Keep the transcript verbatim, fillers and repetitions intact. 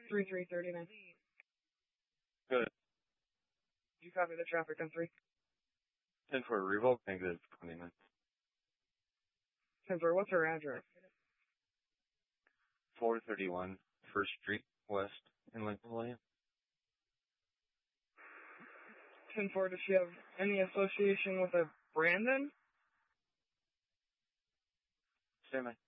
three three thirty-nine. Good. You copy the traffic on three? ten four, revoke, negative twenty-nine. ten four, what's her address? four thirty-one First Street West in Lincoln, William. ten four, does she have any association with a Brandon? Stand by.